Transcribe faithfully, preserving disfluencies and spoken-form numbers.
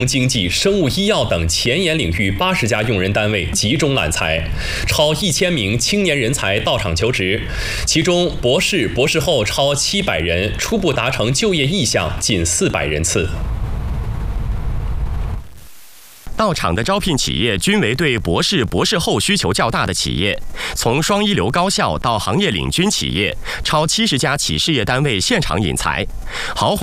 经济、生物医药等前沿领域八十家用人单位集中揽才，超一千名青年人才到场求职，其中博士、博士后超七百人，初步达成就业意向近四百人次。 到场的招聘企业均为对博士、博士后需求较大的企业，从双一流高校到行业领军企业，超七十家企事业单位现场引才，豪华